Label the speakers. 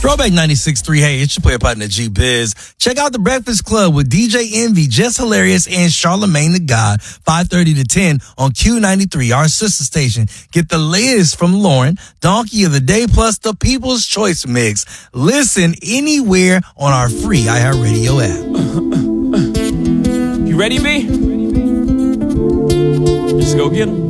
Speaker 1: Throwback 96.3. Hey, it's your player partner G Biz. Check out The Breakfast Club with DJ Envy, Just Hilarious, and Charlamagne the God, 5:30 to 10 on Q93, our sister station. Get the latest from Lauren, Donkey of the Day, plus the People's Choice Mix. Listen anywhere on our free iHeartRadio app.
Speaker 2: You ready, B? Let's go get 'em.